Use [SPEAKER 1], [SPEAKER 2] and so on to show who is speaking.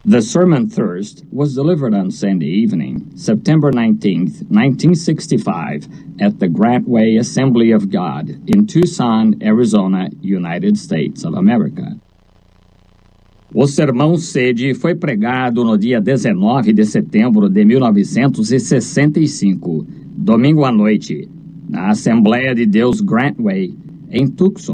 [SPEAKER 1] The sermon Thirst was delivered on Sunday evening, September 19th, 1965, at the Grantway Assembly of God in Tucson, Arizona, United States of America. O sermão Sede foi pregado no dia 19 de setembro de 1965, domingo à noite, na Assembleia de Deus Grantway, em Tucson,